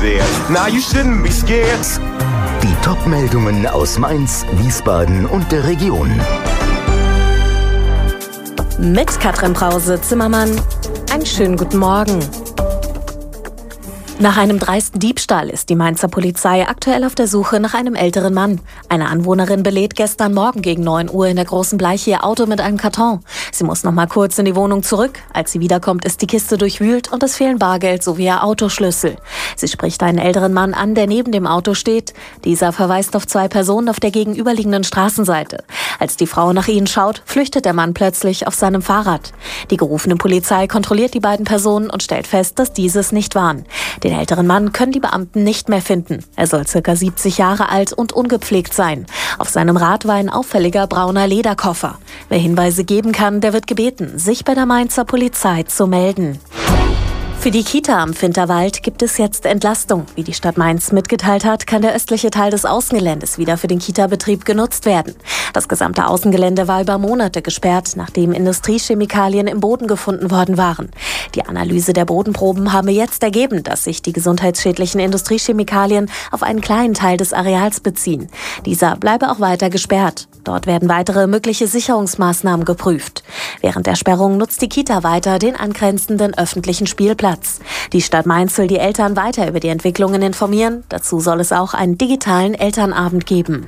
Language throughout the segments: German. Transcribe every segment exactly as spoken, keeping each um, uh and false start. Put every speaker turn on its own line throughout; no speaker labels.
Now you shouldn't be scared.
Die Top-Meldungen aus Mainz, Wiesbaden und der Region.
Mit Katrin Brause-Zimmermann. Einen schönen guten Morgen. Nach einem dreisten Diebstahl ist die Mainzer Polizei aktuell auf der Suche nach einem älteren Mann. Eine Anwohnerin belädt gestern Morgen gegen neun Uhr in der Großen Bleiche ihr Auto mit einem Karton. Sie muss noch mal kurz in die Wohnung zurück. Als sie wiederkommt, ist die Kiste durchwühlt und es fehlen Bargeld sowie ihr Autoschlüssel. Sie spricht einen älteren Mann an, der neben dem Auto steht. Dieser verweist auf zwei Personen auf der gegenüberliegenden Straßenseite. Als die Frau nach ihnen schaut, flüchtet der Mann plötzlich auf seinem Fahrrad. Die gerufene Polizei kontrolliert die beiden Personen und stellt fest, dass dieses nicht waren. Den älteren Mann können die Beamten nicht mehr finden. Er soll ca. siebzig Jahre alt und ungepflegt sein. Auf seinem Rad war ein auffälliger brauner Lederkoffer. Wer Hinweise geben kann, der wird gebeten, sich bei der Mainzer Polizei zu melden. Für die Kita am Finterwald gibt es jetzt Entlastung. Wie die Stadt Mainz mitgeteilt hat, kann der östliche Teil des Außengeländes wieder für den Kita-Betrieb genutzt werden. Das gesamte Außengelände war über Monate gesperrt, nachdem Industriechemikalien im Boden gefunden worden waren. Die Analyse der Bodenproben habe jetzt ergeben, dass sich die gesundheitsschädlichen Industriechemikalien auf einen kleinen Teil des Areals beziehen. Dieser bleibe auch weiter gesperrt. Dort werden weitere mögliche Sicherungsmaßnahmen geprüft. Während der Sperrung nutzt die Kita weiter den angrenzenden öffentlichen Spielplatz. Die Stadt Mainz will die Eltern weiter über die Entwicklungen informieren. Dazu soll es auch einen digitalen Elternabend geben.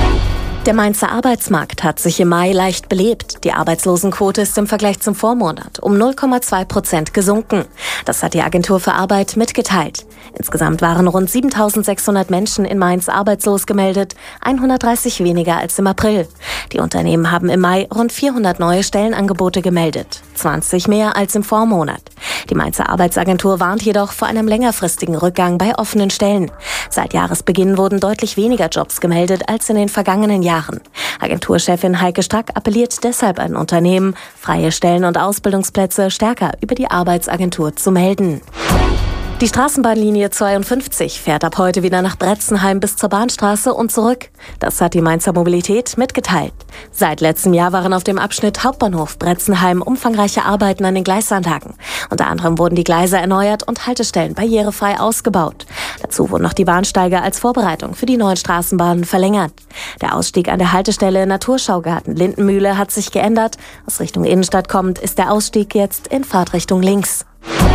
Der Mainzer Arbeitsmarkt hat sich im Mai leicht belebt. Die Arbeitslosenquote ist im Vergleich zum Vormonat um null Komma zwei Prozent gesunken. Das hat die Agentur für Arbeit mitgeteilt. Insgesamt waren rund siebentausendsechshundert Menschen in Mainz arbeitslos gemeldet, hundertdreißig weniger als im April. Die Unternehmen haben im Mai rund vierhundert neue Stellenangebote gemeldet, zwanzig mehr als im Vormonat. Die Mainzer Arbeitsagentur warnt jedoch vor einem längerfristigen Rückgang bei offenen Stellen. Seit Jahresbeginn wurden deutlich weniger Jobs gemeldet als in den vergangenen Jahren. Agenturchefin Heike Strack appelliert deshalb an Unternehmen, freie Stellen und Ausbildungsplätze stärker über die Arbeitsagentur zu melden. Die Straßenbahnlinie zweiundfünfzig fährt ab heute wieder nach Bretzenheim bis zur Bahnstraße und zurück. Das hat die Mainzer Mobilität mitgeteilt. Seit letztem Jahr waren auf dem Abschnitt Hauptbahnhof-Bretzenheim umfangreiche Arbeiten an den Gleisanlagen. Unter anderem wurden die Gleise erneuert und Haltestellen barrierefrei ausgebaut. Dazu wurden noch die Bahnsteige als Vorbereitung für die neuen Straßenbahnen verlängert. Der Ausstieg an der Haltestelle Naturschaugarten Lindenmühle hat sich geändert. Aus Richtung Innenstadt kommend ist der Ausstieg jetzt in Fahrtrichtung links.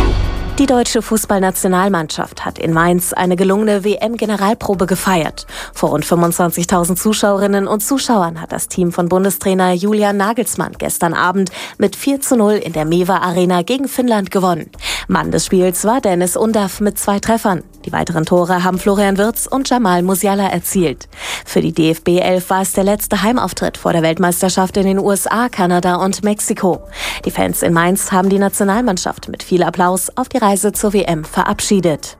Die deutsche Fußballnationalmannschaft hat in Mainz eine gelungene W M-Generalprobe gefeiert. Vor rund fünfundzwanzigtausend Zuschauerinnen und Zuschauern hat das Team von Bundestrainer Julian Nagelsmann gestern Abend mit vier zu null in der Mewa Arena gegen Finnland gewonnen. Mann des Spiels war Dennis Undaff mit zwei Treffern. Die weiteren Tore haben Florian Wirtz und Jamal Musiala erzielt. Für die D F B elf war es der letzte Heimauftritt vor der Weltmeisterschaft in den U S A, Kanada und Mexiko. Die Fans in Mainz haben die Nationalmannschaft mit viel Applaus auf die Reise zur W M verabschiedet.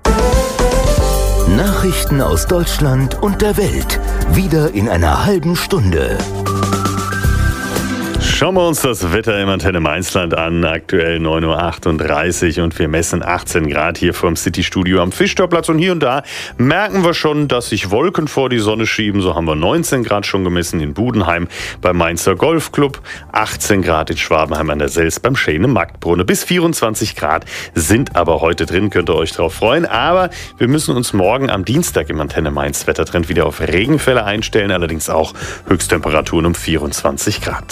Nachrichten aus Deutschland und der Welt. Wieder in einer halben Stunde.
Schauen wir uns das Wetter im Antenne Mainzland an. Aktuell neun Uhr achtunddreißig und wir messen achtzehn Grad hier vom City-Studio am Fischtorplatz. Und hier und da merken wir schon, dass sich Wolken vor die Sonne schieben. So haben wir neunzehn Grad schon gemessen in Budenheim beim Mainzer Golfclub, achtzehn Grad in Schwabenheim an der Sels beim Schäne Marktbrunne. Bis vierundzwanzig Grad sind aber heute drin, könnt ihr euch drauf freuen. Aber wir müssen uns morgen am Dienstag im Antenne Mainz Wettertrend wieder auf Regenfälle einstellen. Allerdings auch Höchsttemperaturen um vierundzwanzig Grad.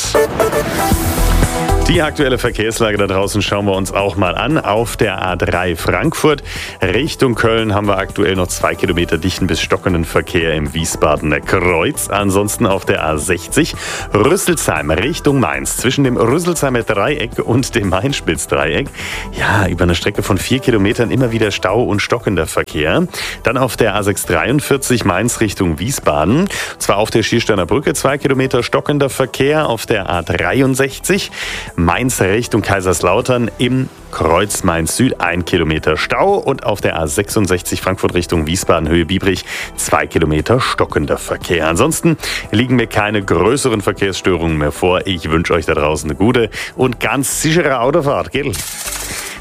Die aktuelle Verkehrslage da draußen schauen wir uns auch mal an. Auf der A drei Frankfurt Richtung Köln haben wir aktuell noch zwei Kilometer dichten bis stockenden Verkehr im Wiesbadener Kreuz. Ansonsten auf der A sechzig Rüsselsheim Richtung Mainz zwischen dem Rüsselsheimer Dreieck und dem Mainspitz-Dreieck. Ja, über eine Strecke von vier Kilometern immer wieder Stau und stockender Verkehr. Dann auf der A sechshundertdreiundvierzig Mainz Richtung Wiesbaden. Zwar auf der Schiersteiner Brücke zwei Kilometer stockender Verkehr. Auf der A dreiundsechzig Mainz Richtung Kaiserslautern im Kreuz Mainz Süd ein Kilometer Stau und auf der A sechsundsechzig Frankfurt Richtung Wiesbaden Höhe Biebrich zwei Kilometer stockender Verkehr. Ansonsten liegen mir keine größeren Verkehrsstörungen mehr vor. Ich wünsche euch da draußen eine gute und ganz sichere Autofahrt, gell?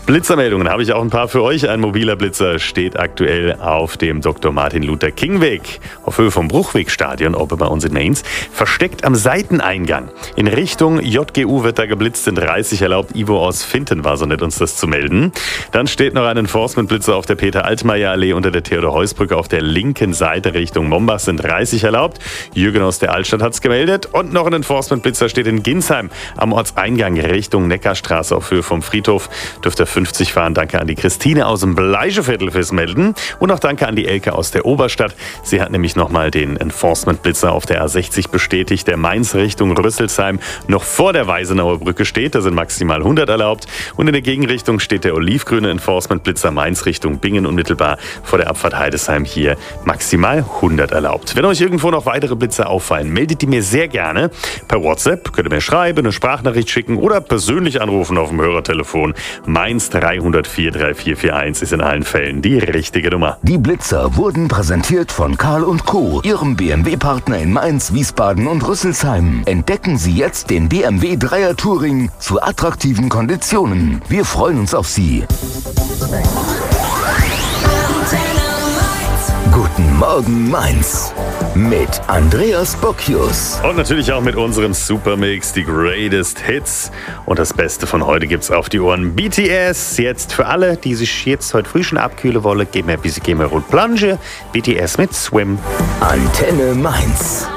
Blitzermeldungen habe ich auch ein paar für euch. Ein mobiler Blitzer steht aktuell auf dem Doktor Martin Luther King Weg auf Höhe vom Bruchwegstadion, oben bei uns in Mainz, versteckt am Seiteneingang. In Richtung J G U wird da geblitzt, in dreißig erlaubt. Ivo aus Finten war so nett, uns das zu melden. Dann steht noch ein Enforcement-Blitzer auf der Peter-Altmaier-Allee unter der Theodor-Heuss-Brücke auf der linken Seite Richtung Mombach, sind dreißig erlaubt. Jürgen aus der Altstadt hat es gemeldet. Und noch ein Enforcement-Blitzer steht in Ginsheim am Ortseingang Richtung Neckarstraße auf Höhe vom Friedhof. Dürfte fünfzig fahren. Danke an die Christine aus dem Bleicheviertel fürs Melden. Und auch danke an die Elke aus der Oberstadt. Sie hat nämlich nochmal den Enforcement-Blitzer auf der A sechzig bestätigt, der Mainz Richtung Rüsselsheim noch vor der Weisenauer Brücke steht. Da sind maximal hundert erlaubt. Und in der Gegenrichtung steht der olivgrüne Enforcement-Blitzer Mainz Richtung Bingen unmittelbar vor der Abfahrt Heidesheim hier maximal hundert erlaubt. Wenn euch irgendwo noch weitere Blitzer auffallen, meldet die mir sehr gerne per WhatsApp. Könnt ihr mir schreiben, eine Sprachnachricht schicken oder persönlich anrufen auf dem Hörertelefon. Mainz drei null vier drei vier vier eins ist in allen Fällen die richtige Nummer.
Die Blitzer wurden präsentiert von Karl und Co., Ihrem B M W-Partner in Mainz, Wiesbaden und Rüsselsheim. Entdecken Sie jetzt den B M W Dreier Touring zu attraktiven Konditionen. Wir freuen uns auf Sie. Guten Morgen Mainz mit Andreas Bocchius.
Und natürlich auch mit unserem Supermix, die Greatest Hits. Und das Beste von heute gibt's auf die Ohren. B T S, jetzt für alle, die sich jetzt heute früh schon abkühlen wollen, gehen wir ein bisschen, gehen wir rund Planche. B T S mit Swim.
Antenne Mainz.